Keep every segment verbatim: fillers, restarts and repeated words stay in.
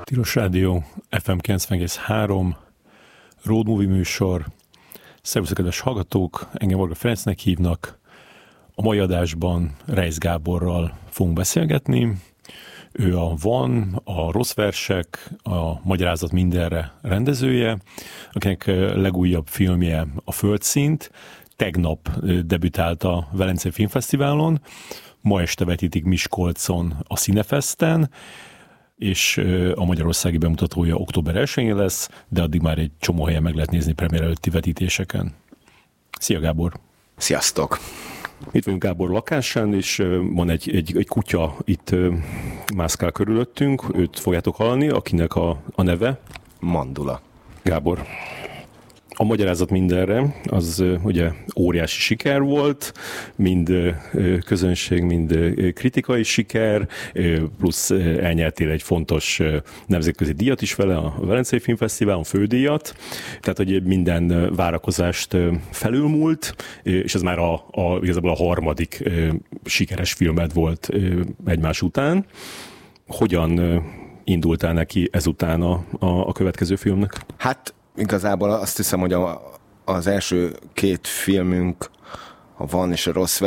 Tilos Rádió, ef em kilencven egész három, Road Movie műsor. Szervusztok, kedves hallgatók, engem Varga Ferencnek hívnak. A mai adásban Reisz Gáborral fogunk beszélgetni. Ő a Van, a Rossz versek, a Magyarázat mindenre rendezője, akinek legújabb filmje a Földszint. Tegnap debütált a Velencei Filmfesztiválon, ma este vetítik Miskolcon a Cinefesten, és a magyarországi bemutatója október elsején lesz, de addig már egy csomó helyen meg lehet nézni premier előtti vetítéseken. Szia, Gábor! Sziasztok! Itt vagyunk Gábor lakásán, és van egy, egy, egy kutya itt mászkál körülöttünk, őt fogjátok hallani, akinek a, a neve? Mandula. Gábor. A Magyarázat mindenre, az ugye óriási siker volt, mind közönség, mind kritikai siker, plusz elnyertél egy fontos nemzetközi díjat is vele, a Velencei Filmfesztiválon, fődíjat, tehát hogy minden várakozást felülmúlt, és ez már a, a, igazából a harmadik sikeres filmed volt egymás után. Hogyan indultál neki ezután a, a, a következő filmnek? Hát igazából azt hiszem, hogy a, az első két filmünk, a Van és a Rossz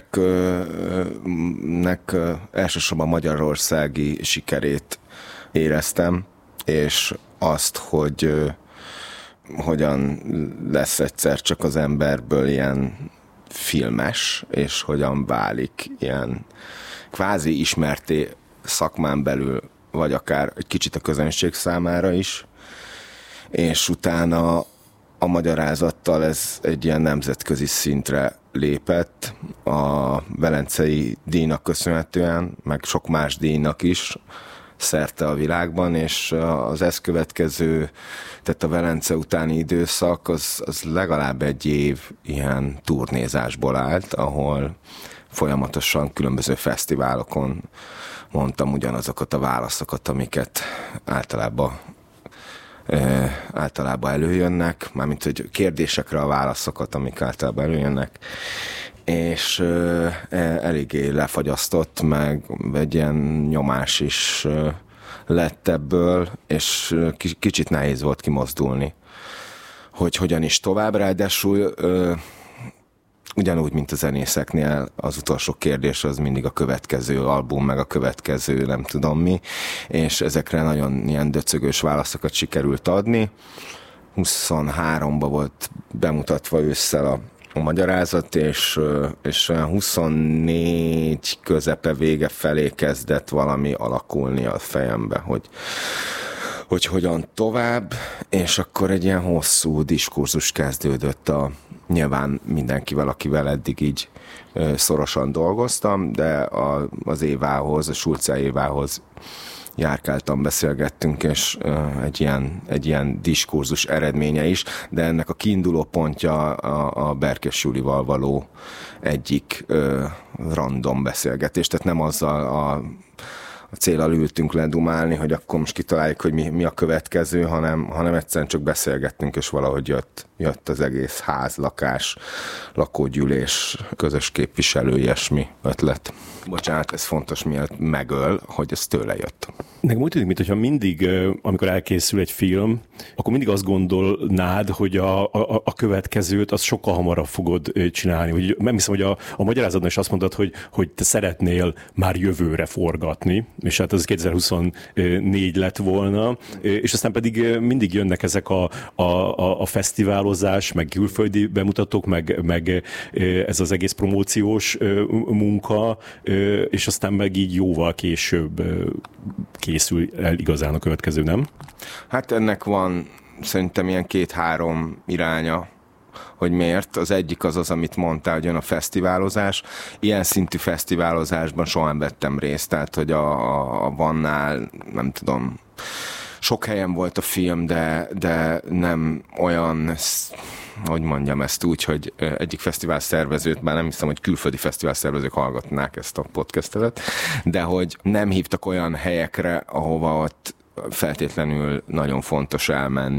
verseknek elsősorban magyarországi sikerét éreztem, és azt, hogy hogyan lesz egyszer csak az emberből ilyen filmes, és hogyan válik ilyen kvázi ismerté szakmán belül, vagy akár egy kicsit a közönség számára is. És utána a Magyarázattal ez egy ilyen nemzetközi szintre lépett, a Velencei díjnak köszönhetően, meg sok más díjnak is szerte a világban, és az ezt következő, tehát a Velence utáni időszak, az, az legalább egy év ilyen turnézásból állt, ahol folyamatosan különböző fesztiválokon mondtam ugyanazokat a válaszokat, amiket általában Uh, általában előjönnek, mármint hogy kérdésekre a válaszokat, amik általában előjönnek, és uh, eléggé lefagyasztott, meg egy ilyen nyomás is uh, lett ebből, és uh, kicsit nehéz volt kimozdulni, hogy hogyan is tovább, ráadásul uh, ugyanúgy, mint a zenészeknél, az utolsó kérdés az mindig a következő album, meg a következő nem tudom mi, és ezekre nagyon ilyen döcögős válaszokat sikerült adni. huszonháromban volt bemutatva ősszel a, a Magyarázat, és, és huszonnégy közepe vége felé kezdett valami alakulni a fejembe, hogy hogy hogyan tovább, és akkor egy ilyen hosszú diskurzus kezdődött a nyilván mindenkivel, akivel eddig így ö, szorosan dolgoztam, de a, az Évához, a Sulce Évához járkáltam, beszélgettünk, és ö, egy, ilyen, egy ilyen diskurzus eredménye is, de ennek a kiinduló pontja a, a Berkes Julival való egyik ö, random beszélgetés, tehát nem azzal a a céllal ültünk ledumálni, hogy akkor most kitaláljuk, hogy mi, mi a következő, hanem, hanem egyszerűen csak beszélgettünk, és valahogy jött, jött az egész ház, lakás, lakógyűlés, közös képviselő, ilyesmi ötlet. Bocsánat, ez fontos, miért megöl, hogy ez tőle jött. Nekem úgy tűnik, mintha mindig, amikor elkészül egy film, akkor mindig azt gondolnád, hogy a, a, a következőt azt sokkal hamarabb fogod csinálni. Hogy, nem hiszem, hogy a, a Magyarázatban is azt mondtad, hogy, hogy te szeretnél már jövőre forgatni, és hát az kétezer-huszonnégy lett volna, és aztán pedig mindig jönnek ezek a, a, a, a fesztiválozás, meg külföldi bemutatók, meg, meg ez az egész promóciós munka, és aztán meg így jóval később készül el igazán a következő, nem? Hát ennek van szerintem ilyen két-három iránya, hogy miért. Az egyik az az, amit mondtál, hogy jön a fesztiválozás. Ilyen szintű fesztiválozásban soha nem vettem részt, tehát hogy a, a, a Vannál, nem tudom, sok helyen volt a film, de, de nem olyan, hogy mondjam ezt úgy, hogy egyik fesztivál szervezőt, már nem hiszem, hogy külföldi fesztivál szervezők hallgatnák ezt a podcastet, de hogy nem hívtak olyan helyekre, ahova ott feltétlenül nagyon fontos elmenni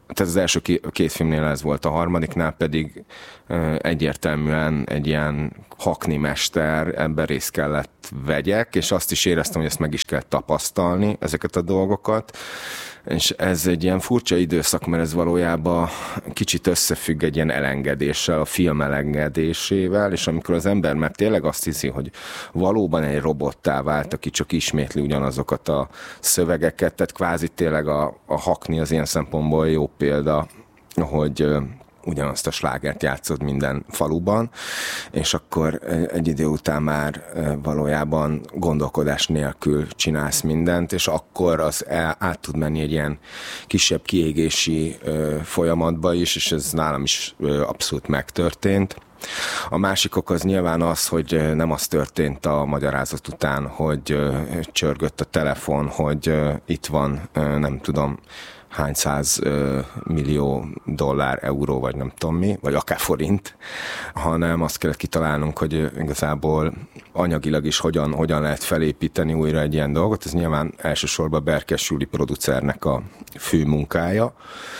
Tehát az első két filmnél ez volt, a harmadiknál pedig egyértelműen egy ilyen hakni mester, ebben részt kellett vegyek, és azt is éreztem, hogy ezt meg is kell tapasztalni, ezeket a dolgokat. És ez egy ilyen furcsa időszak, mert ez valójában kicsit összefügg egy ilyen elengedéssel, a film elengedésével, és amikor az ember már tényleg azt hiszi, hogy valóban egy robottá vált, aki csak ismétli ugyanazokat a szövegeket, tehát kvázi tényleg a, a hakni az ilyen szempontból jó példa, hogy ugyanazt a slágert játszod minden faluban, és akkor egy idő után már valójában gondolkodás nélkül csinálsz mindent, és akkor az át tud menni egy ilyen kisebb kiégési folyamatba is, és ez nálam is abszolút megtörtént. A másik ok az nyilván az, hogy nem az történt a magyarázat után, hogy csörgött a telefon, hogy itt van, nem tudom, hány száz millió dollár, euró, vagy nem tudom mi, vagy akár forint, hanem azt kellett kitalálnunk, hogy igazából anyagilag is hogyan, hogyan lehet felépíteni újra egy ilyen dolgot. Ez nyilván elsősorban Berkes Júli producernek a fő munkája.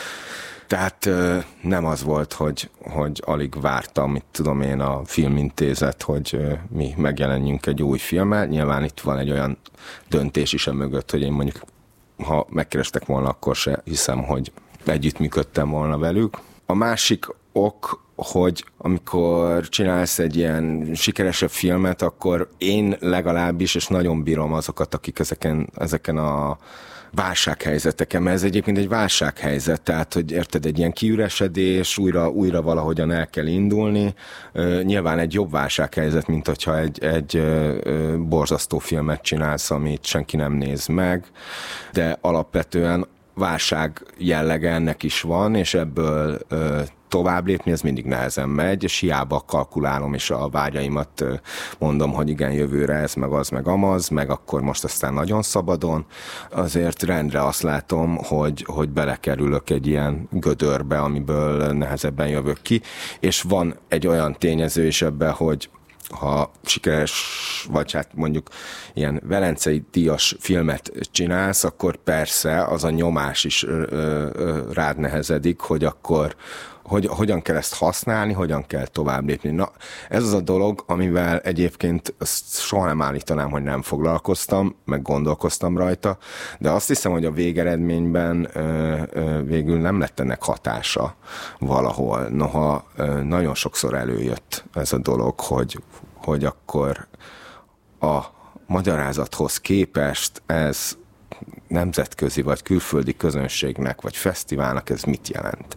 Tehát nem az volt, hogy, hogy alig vártam, mit tudom én, a Filmintézet, hogy mi megjelenjünk egy új filmmel. Nyilván itt van egy olyan döntés is a mögött, hogy én mondjuk ha megkerestek volna, akkor se hiszem, hogy együttműködtem volna velük. A másik ok, hogy amikor csinálsz egy ilyen sikeresebb filmet, akkor én legalábbis, és nagyon bírom azokat, akik ezeken, ezeken a válsághelyzeteken, mert ez egyébként egy válsághelyzet, tehát, hogy érted, egy ilyen kiüresedés, újra, újra valahogyan el kell indulni. Nyilván egy jobb válsághelyzet, mint hogyha egy, egy borzasztó filmet csinálsz, amit senki nem néz meg, de alapvetően válság jellege ennek is van, és ebből tovább lépni, ez mindig nehezen megy, és hiába kalkulálom, és a vágyaimat mondom, hogy igen, jövőre ez, meg az, meg amaz, meg akkor most aztán nagyon szabadon. Azért rendre azt látom, hogy, hogy belekerülök egy ilyen gödörbe, amiből nehezebben jövök ki, és van egy olyan tényező is ebben, hogy ha sikeres, vagy hát mondjuk ilyen velencei díjas filmet csinálsz, akkor persze az a nyomás is ö, ö, rád nehezedik, hogy akkor hogy, hogyan kell ezt használni, hogyan kell tovább lépni. Na, ez az a dolog, amivel egyébként azt soha nem állítanám, hogy nem foglalkoztam, meg gondolkoztam rajta, de azt hiszem, hogy a végeredményben ö, ö, végül nem lett ennek hatása valahol. Noha ö, nagyon sokszor előjött ez a dolog, hogy, hogy akkor a magyarázathoz képest ez nemzetközi vagy külföldi közönségnek, vagy fesztiválnak ez mit jelent.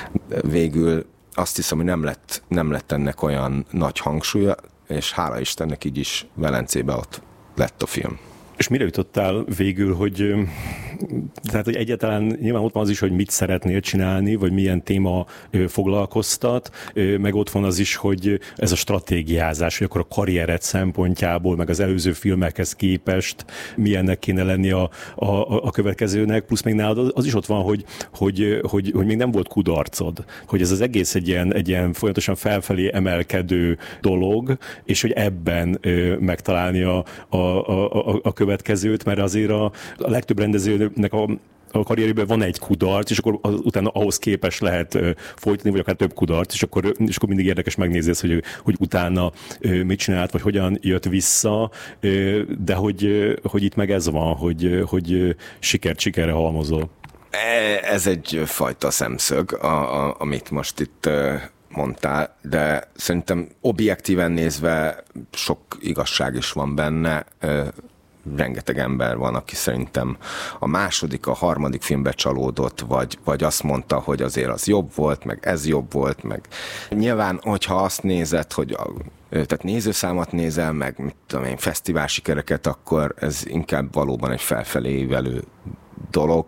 Végül azt hiszem, hogy nem lett, nem lett ennek olyan nagy hangsúlya, és hála Istennek így is Velencében ott lett a film. És mire jutottál végül, hogy, tehát, hogy egyáltalán nyilván ott van az is, hogy mit szeretnél csinálni, vagy milyen téma foglalkoztat, meg ott van az is, hogy ez a stratégiázás, hogy akkor a karriered szempontjából, meg az előző filmekhez képest milyennek kéne lenni a, a, a következőnek, plusz még nálad az is ott van, hogy, hogy, hogy, hogy még nem volt kudarcod, hogy ez az egész egy ilyen, egy ilyen folyamatosan felfelé emelkedő dolog, és hogy ebben megtalálni a, a, a, a, a következőt, mert azért a, a legtöbb rendezőnek a, a karrierében van egy kudarc, és akkor az, utána ahhoz képes lehet uh, folytatni, vagy akár több kudarc, és akkor, és akkor mindig érdekes megnézni ezt, hogy, hogy utána uh, mit csinált, vagy hogyan jött vissza, uh, de hogy, uh, hogy itt meg ez van, hogy, uh, hogy uh, sikert sikerre halmozol. Ez egy fajta szemszög, a, a, amit most itt uh, mondtál, de szerintem objektíven nézve sok igazság is van benne. Uh, rengeteg ember van, aki szerintem a második, a harmadik filmbe csalódott, vagy, vagy azt mondta, hogy azért az jobb volt, meg ez jobb volt, meg nyilván, hogyha azt nézed, hogy a, tehát nézőszámot nézel, meg mit tudom én, fesztivál sikereket, akkor ez inkább valóban egy felfelé ívelő dolog,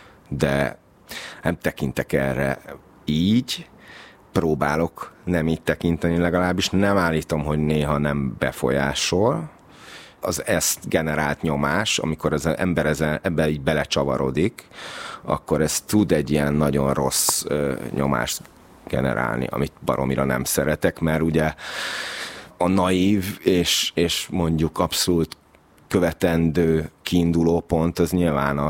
de nem tekintek erre így, próbálok nem így tekinteni legalábbis, nem állítom, hogy néha nem befolyásol, az ezt generált nyomás, amikor az ember ebben így belecsavarodik, akkor ez tud egy ilyen nagyon rossz ö, nyomást generálni, amit baromira nem szeretek, mert ugye a naív és, és mondjuk abszolút követendő kiinduló pont az nyilván a,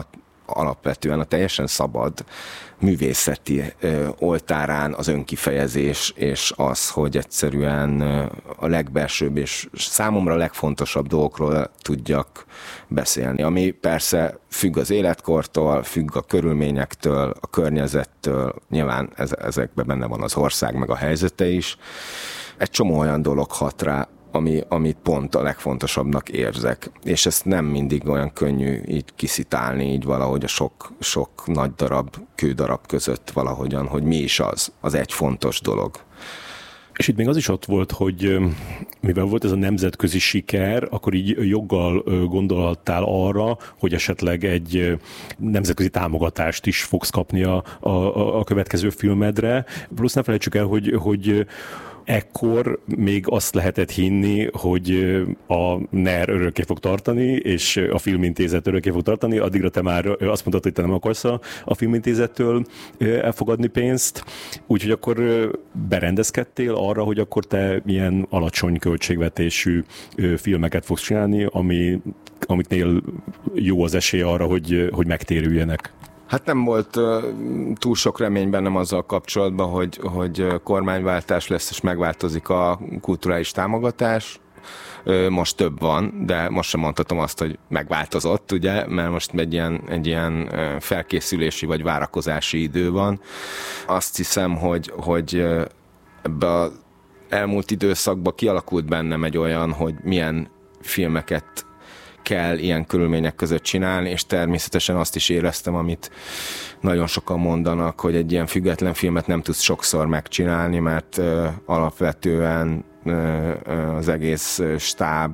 alapvetően a teljesen szabad művészeti ö, oltárán az önkifejezés, és az, hogy egyszerűen ö, a legbelsőbb és számomra a legfontosabb dolgokról tudjak beszélni, ami persze függ az életkortól, függ a körülményektől, a környezettől, nyilván ez, ezekben benne van az ország, meg a helyzete is. Egy csomó olyan dolog hat rá, ami, amit pont a legfontosabbnak érzek. És ezt nem mindig olyan könnyű így kiszitálni, így valahogy a sok, sok nagy darab, kődarab között valahogyan, hogy mi is az, az egy fontos dolog. És itt még az is ott volt, hogy mivel volt ez a nemzetközi siker, akkor így joggal gondolhattál arra, hogy esetleg egy nemzetközi támogatást is fogsz kapni a, a, a következő filmedre. Plusz ne felejtsük el, hogy, hogy ekkor még azt lehetett hinni, hogy a NER örökké fog tartani, és a Filmintézet örökké fog tartani, addigra te már azt mondtad, hogy te nem akarsz a, a Filmintézettől elfogadni pénzt, úgyhogy akkor berendezkedtél arra, hogy akkor te ilyen alacsony költségvetésű filmeket fogsz csinálni, ami, amiknél jó az esély arra, hogy, hogy megtérüljenek. Hát nem volt uh, túl sok remény bennem azzal kapcsolatban, hogy, hogy kormányváltás lesz, és megváltozik a kulturális támogatás. Uh, most több van, de most sem mondhatom azt, hogy megváltozott, ugye, mert most egy ilyen, egy ilyen felkészülési vagy várakozási idő van. Azt hiszem, hogy, hogy ebbe az elmúlt időszakban kialakult bennem egy olyan, hogy milyen filmeket kell ilyen körülmények között csinálni, és természetesen azt is éreztem, amit nagyon sokan mondanak, hogy egy ilyen független filmet nem tudsz sokszor megcsinálni, mert uh, alapvetően uh, az egész stáb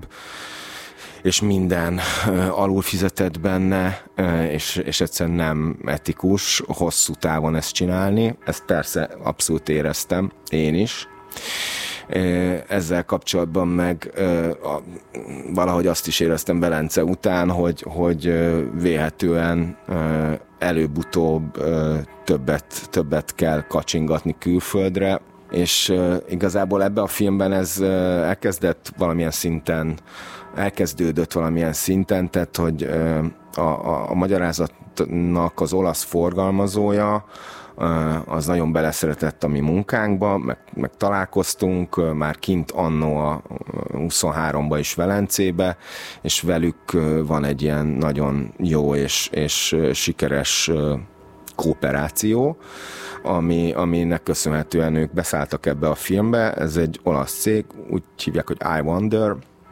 és minden uh, alul fizetett benne, uh, és, és egyszerűen nem etikus hosszú távon ezt csinálni. Ezt persze abszolút éreztem, én is. Ezzel kapcsolatban meg valahogy azt is éreztem Velence után, hogy, hogy véhetően előbb-utóbb többet, többet kell kacsingatni külföldre, és igazából ebbe a filmben ez elkezdett valamilyen szinten, elkezdődött valamilyen szinten, tehát hogy a, a, a magyarázatnak az olasz forgalmazója az nagyon beleszeretett a mi munkánkba, meg, meg találkoztunk, már kint annó a huszonháromba is Velencébe, és velük van egy ilyen nagyon jó és, és sikeres kooperáció, ami, aminek köszönhetően ők beszálltak ebbe a filmbe. Ez egy olasz cég, úgy hívják, hogy I Wonder,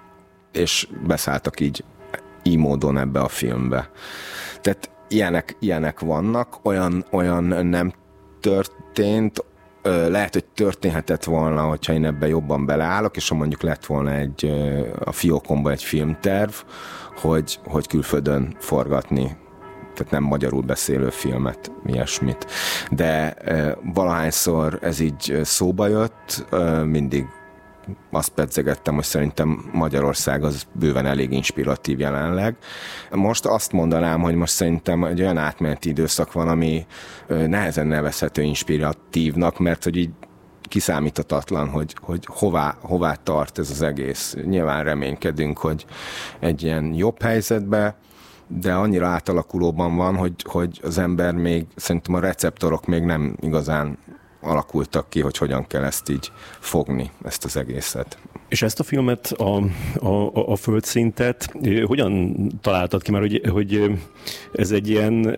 és beszálltak így, így módon ebbe a filmbe. Tehát Ilyenek, ilyenek vannak, olyan, olyan nem történt, lehet, hogy történhetett volna, hogyha én ebben jobban beleállok, és ha mondjuk lett volna egy, a fiókomban egy filmterv, hogy, hogy külföldön forgatni, tehát nem magyarul beszélő filmet, ilyesmit. De valahányszor ez így szóba jött, mindig azt pedzegettem, hogy szerintem Magyarország az bőven elég inspiratív jelenleg. Most azt mondanám, hogy most szerintem egy olyan átmeneti időszak van, ami nehezen nevezhető inspiratívnak, mert hogy így kiszámíthatatlan, hogy, hogy hová, hová tart ez az egész. Nyilván reménykedünk, hogy egy ilyen jobb helyzetbe, de annyira átalakulóban van, hogy, hogy az ember még, szerintem a receptorok még nem igazán alakultak ki, hogy hogyan kell ezt így fogni, ezt az egészet. És ezt a filmet, a, a, a földszintet hogyan találtad ki már, hogy, hogy ez egy ilyen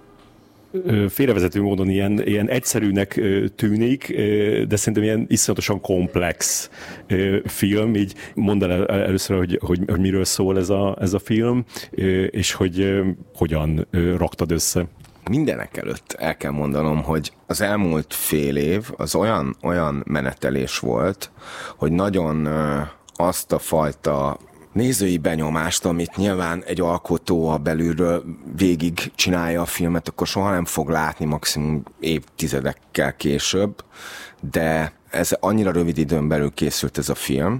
félrevezető módon ilyen, ilyen egyszerűnek tűnik, de szerintem ilyen iszonyatosan komplex film, így mondd el először, hogy, hogy, hogy miről szól ez a, ez a film, és hogy hogyan raktad össze. Mindenek előtt el kell mondanom, hogy az elmúlt fél év az olyan, olyan menetelés volt, hogy nagyon azt a fajta nézői benyomást, amit nyilván egy alkotó a belülről végig csinálja a filmet, akkor soha nem fog látni, maximum évtizedekkel később, de ez annyira rövid időn belül készült ez a film,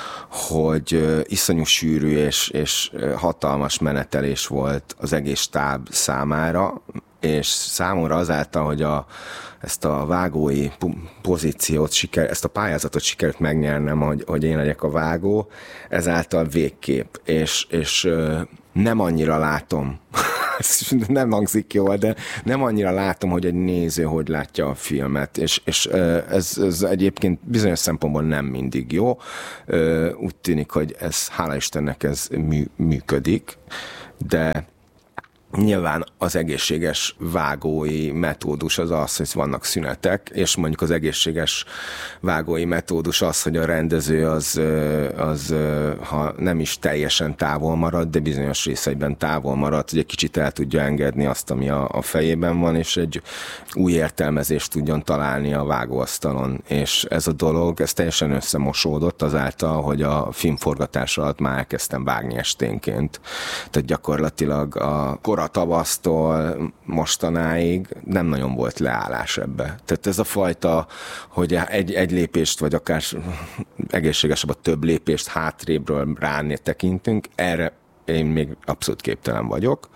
hogy iszonyú sűrű és, és hatalmas menetelés volt az egész stáb számára, és számomra azáltal, hogy a, ezt a vágói pozíciót, siker, ezt a pályázatot sikerült megnyernem, hogy, hogy én legyek a vágó, ezáltal végképp, és, és nem annyira látom ez nem hangzik jól, de nem annyira látom, hogy egy néző hogy látja a filmet, és, és ez, ez egyébként bizonyos szempontból nem mindig jó. Úgy tűnik, hogy ez, hála Istennek ez mű, működik, de nyilván az egészséges vágói metódus az az, hogy vannak szünetek, és mondjuk az egészséges vágói metódus az, hogy a rendező az, az ha nem is teljesen távol marad, de bizonyos részeiben távol marad, hogy egy kicsit el tudja engedni azt, ami a, a fejében van, és egy új értelmezést tudjon találni a vágóasztalon. És ez a dolog, ez teljesen összemosódott azáltal, hogy a filmforgatás alatt már elkezdtem vágni esténként. Tehát gyakorlatilag a kora tavasztól mostanáig nem nagyon volt leállás ebbe. Tehát ez a fajta, hogy egy, egy lépést, vagy akár egészségesebb a több lépést hátrébről ránél tekintünk, erre én még abszolút képtelen vagyok.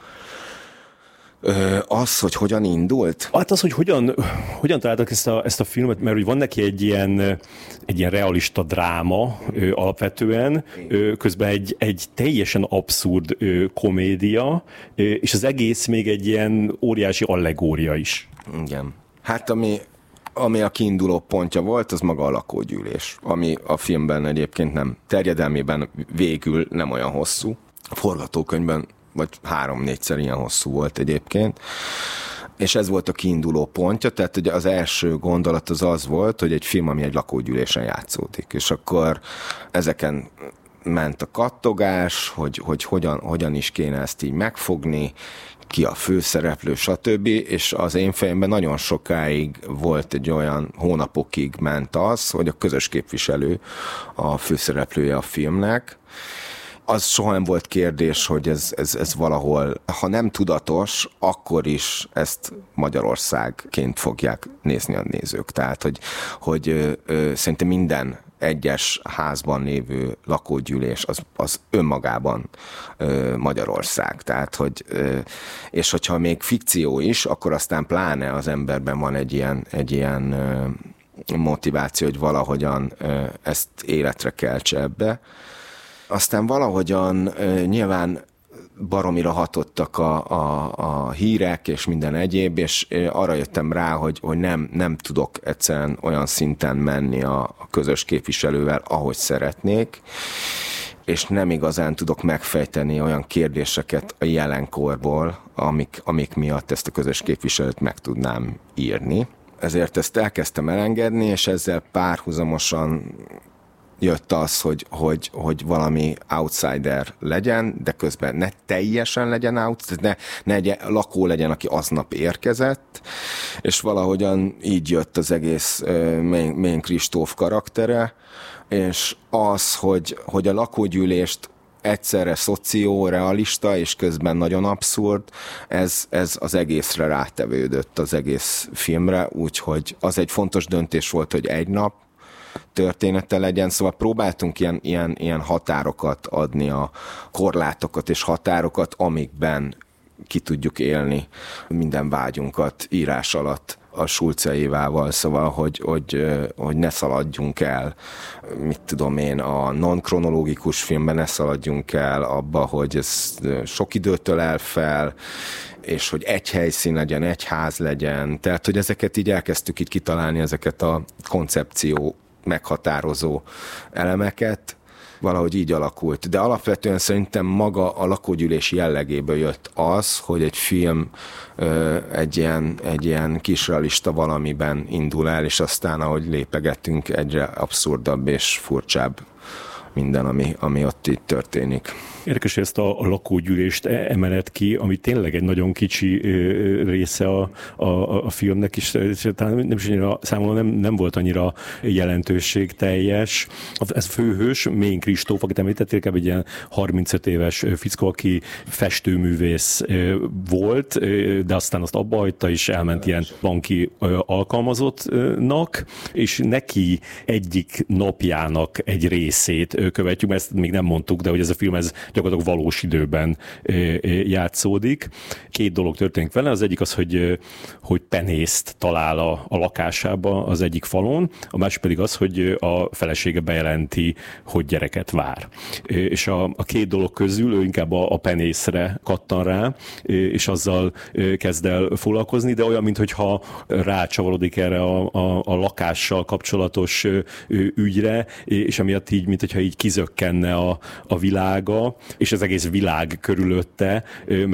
Az, hogy hogyan indult? Hát az, hogy hogyan, hogyan találtak ezt a, ezt a filmet, mert hogy van neki egy ilyen, egy ilyen realista dráma ö, alapvetően, ö, közben egy, egy teljesen abszurd ö, komédia, ö, és az egész még egy ilyen óriási allegória is. Igen. Hát ami, ami a kiinduló pontja volt, az maga a lakógyűlés, ami a filmben egyébként nem, terjedelmében végül nem olyan hosszú. A forgatókönyvben vagy három-négyszer ilyen hosszú volt egyébként, és ez volt a kiinduló pontja, tehát ugye az első gondolat az az volt, hogy egy film, ami egy lakógyűlésen játszódik, és akkor ezeken ment a kattogás, hogy, hogy hogyan, hogyan is kéne ezt így megfogni, ki a főszereplő, stb. És az én fejemben nagyon sokáig volt egy olyan, hónapokig ment az, hogy a közös képviselő a főszereplője a filmnek. Az soha nem volt kérdés, hogy ez, ez, ez valahol, ha nem tudatos, akkor is ezt Magyarországként fogják nézni a nézők. Tehát, hogy, hogy ö, ö, szerintem minden egyes házban lévő lakógyűlés az, az önmagában ö, Magyarország. Tehát, hogy, ö, és hogyha még fikció is, akkor aztán pláne az emberben van egy ilyen, egy ilyen ö, motiváció, hogy valahogyan ö, ezt életre keltse ebbe. Aztán valahogyan uh, nyilván baromira hatottak a, a, a hírek és minden egyéb, és arra jöttem rá, hogy, hogy nem, nem tudok egyszerűen olyan szinten menni a, a közös képviselővel, ahogy szeretnék, és nem igazán tudok megfejteni olyan kérdéseket a jelenkorból, amik, amik miatt ezt a közös képviselőt meg tudnám írni. Ezért ezt elkezdtem elengedni, és ezzel párhuzamosan jött az, hogy, hogy, hogy valami outsider legyen, de közben ne teljesen legyen outsider, ne, ne egy lakó legyen, aki aznap érkezett, és valahogyan így jött az egész uh, Mén Kristóf karaktere, és az, hogy, hogy a lakógyűlést egyszerre szoció-realista, és közben nagyon abszurd, ez, ez az egészre rátevődött, az egész filmre, úgyhogy az egy fontos döntés volt, hogy egy nap története legyen, szóval próbáltunk ilyen, ilyen, ilyen határokat adni, a korlátokat és határokat, amikben ki tudjuk élni minden vágyunkat írás alatt a Schulze Évával, szóval, hogy, hogy, hogy ne szaladjunk el, mit tudom én, a non-kronológikus filmben ne szaladjunk el abba, hogy ez sok időt ölel fel, és hogy egy helyszín legyen, egy ház legyen, tehát, hogy ezeket így elkezdtük így kitalálni, ezeket a koncepció meghatározó elemeket, valahogy így alakult. De alapvetően szerintem maga a lakógyűlés jellegéből jött az, hogy egy film ö, egy, ilyen, egy ilyen kisrealista valamiben indul el, és aztán, ahogy lépegetünk, egyre abszurdabb és furcsább minden, ami, ami ott itt történik. Érdekes, hogy ezt a, a lakógyűlést emelet ki, ami tényleg egy nagyon kicsi része a, a, a filmnek is, és talán nem is annyira, számomra nem, nem volt annyira jelentőségteljes. Ez főhős, Mén Kristóf, akit említettél, egy ilyen harmincöt éves fickó, aki festőművész volt, de aztán azt abba hagyta, és elment ilyen banki alkalmazottnak, és neki egyik napjának egy részét követjük, mert ezt még nem mondtuk, de hogy ez a film ez gyakorlatilag valós időben játszódik. Két dolog történik vele, az egyik az, hogy, hogy penészt talál a, a lakásába az egyik falon, a másik pedig az, hogy a felesége bejelenti, hogy gyereket vár. És a, a két dolog közül ő inkább a, a penészre kattan rá, és azzal kezd el foglalkozni, de olyan, mintha rácsavarodik erre a, a, a lakással kapcsolatos ügyre, és emiatt így, mintha így kizökkenne a, a világa, és az egész világ körülötte,